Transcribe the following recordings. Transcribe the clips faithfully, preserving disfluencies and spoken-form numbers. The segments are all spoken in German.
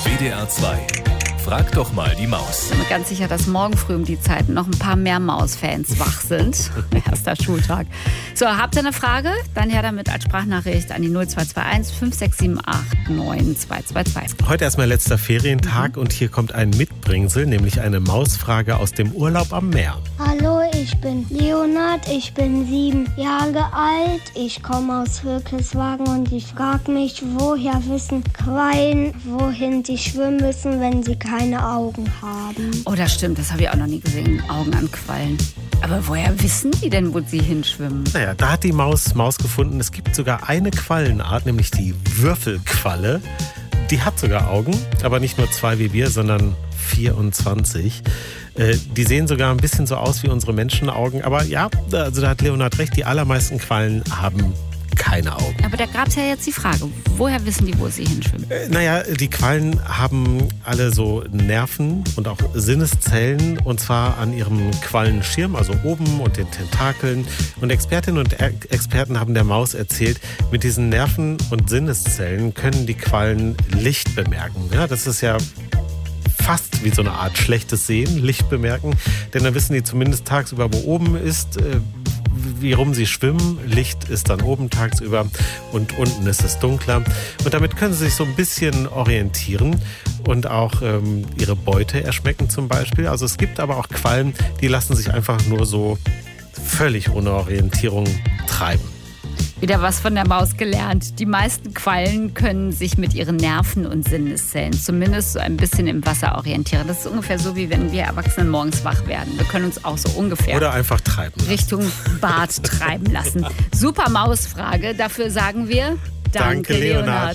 W D R zwei. Frag doch mal die Maus. Ich bin mir ganz sicher, dass morgen früh um die Zeit noch ein paar mehr Maus-Fans wach sind. Erster Schultag. So, habt ihr eine Frage? Dann her damit als Sprachnachricht an die null zwei zwei eins fünf sechs sieben acht neun zwei zwei zwei. Heute erstmal letzter Ferientag mhm. und hier kommt ein Mitbringsel, nämlich eine Mausfrage aus dem Urlaub am Meer. Hallo, ich bin Leonard, ich bin sieben Jahre alt, ich komme aus Wilkelswagen und ich frage mich, woher wissen Quallen, wohin sie schwimmen müssen, wenn sie keine Augen haben? Oh, das stimmt, das habe ich auch noch nie gesehen, Augen an Quallen. Aber woher wissen die denn, wo sie hinschwimmen? Naja, da hat die Maus Maus gefunden, es gibt sogar eine Quallenart, nämlich die Würfelqualle. Die hat sogar Augen, aber nicht nur zwei wie wir, sondern vierundzwanzig. Äh, die sehen sogar ein bisschen so aus wie unsere Menschenaugen. Aber ja, also da hat Leonard recht, die allermeisten Quallen haben keine Augen. Aber da gab es ja jetzt die Frage, woher wissen die, wo sie hinschwimmen? Äh, naja, die Quallen haben alle so Nerven und auch Sinneszellen, und zwar an ihrem Quallenschirm, also oben und den Tentakeln. Und Expertinnen und er- Experten haben der Maus erzählt, mit diesen Nerven und Sinneszellen können die Quallen Licht bemerken. Ja, das ist ja fast wie so eine Art schlechtes Sehen, Licht bemerken, denn dann wissen die zumindest tagsüber, wo oben ist, äh, wie rum sie schwimmen. Licht ist dann oben tagsüber und unten ist es dunkler. Und damit können sie sich so ein bisschen orientieren und auch ähm, ihre Beute erschmecken zum Beispiel. Also es gibt aber auch Quallen, die lassen sich einfach nur so völlig ohne Orientierung treiben. Wieder was von der Maus gelernt. Die meisten Quallen können sich mit ihren Nerven und Sinneszellen zumindest so ein bisschen im Wasser orientieren. Das ist ungefähr so, wie wenn wir Erwachsenen morgens wach werden. Wir können uns auch so ungefähr Oder einfach treiben lassen. Richtung Bad treiben lassen. Super Mausfrage. Dafür sagen wir Danke, Danke Leonard. Leonard.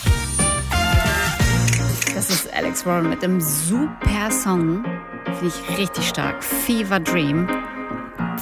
Das ist Alex Warren mit dem super Song. Finde ich richtig stark. Fever Dream.